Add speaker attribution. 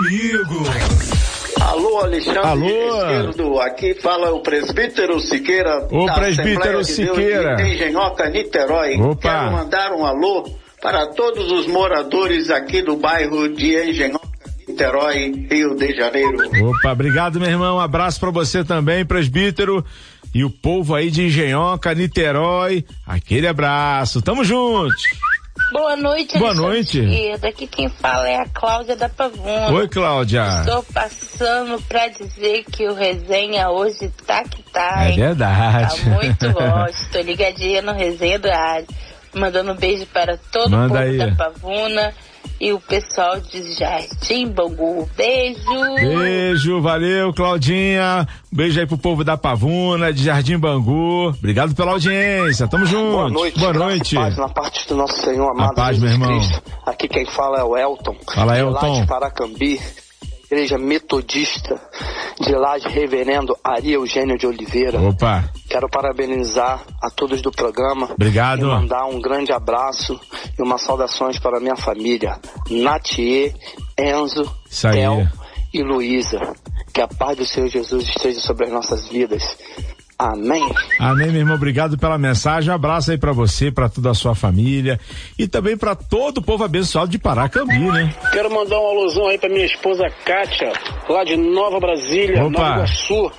Speaker 1: perigo.
Speaker 2: Alô, Alexandre.
Speaker 3: Alô.
Speaker 2: Esquerdo, aqui fala o presbítero Siqueira.
Speaker 3: Ô,
Speaker 2: da
Speaker 3: presbítero
Speaker 2: Assembleia de
Speaker 3: Siqueira.
Speaker 2: Deus de Engenhoca, Niterói.
Speaker 3: Opa.
Speaker 2: Quero mandar um alô para todos os moradores aqui do bairro de Engenhoca, Niterói, Rio de Janeiro.
Speaker 3: Opa, obrigado, meu irmão. Um abraço pra você também, presbítero. E o povo aí de Engenhoca, Niterói. Aquele abraço. Tamo juntos.
Speaker 4: Boa noite,
Speaker 3: Boa noite.
Speaker 4: Daqui quem fala é a Cláudia da Pavuna.
Speaker 3: Oi, Cláudia.
Speaker 4: Estou passando pra dizer que o resenha hoje tá que tá,
Speaker 3: É
Speaker 4: hein?
Speaker 3: verdade.
Speaker 4: Tá muito bom. Estou ligadinha no resenha do rádio. Mandando um beijo para todo o povo
Speaker 3: aí.
Speaker 4: da Pavuna e o pessoal de Jardim Bangu. Beijo.
Speaker 3: Beijo, valeu, Claudinha. Um beijo aí pro povo da Pavuna, de Jardim Bangu. Obrigado pela audiência. Tamo junto.
Speaker 5: Boa noite.
Speaker 3: Boa noite.
Speaker 5: Paz na parte do nosso Senhor amado
Speaker 3: A paz,
Speaker 5: Jesus
Speaker 3: meu irmão.
Speaker 5: Cristo. Aqui quem fala é o Elton.
Speaker 3: Fala,
Speaker 5: de
Speaker 3: Elton.
Speaker 5: Lá de Paracambi, Igreja Metodista, de lá de Reverendo Ari Eugênio de Oliveira.
Speaker 3: Opa.
Speaker 5: Quero parabenizar a todos do programa.
Speaker 3: Obrigado.
Speaker 5: E mandar um grande abraço e umas saudações para a minha família. Natie, Enzo,
Speaker 3: Isso aí.
Speaker 5: Tel e Luísa. Que a paz do Senhor Jesus esteja sobre as nossas vidas. Amém.
Speaker 3: Amém, meu irmão. Obrigado pela mensagem. Um abraço aí pra você, pra toda a sua família e também pra todo o povo abençoado de Paracambi, né?
Speaker 6: Quero mandar um alusão aí pra minha esposa Kátia, lá de Nova Brasília,
Speaker 3: Opa.
Speaker 6: Nova Iguaçu.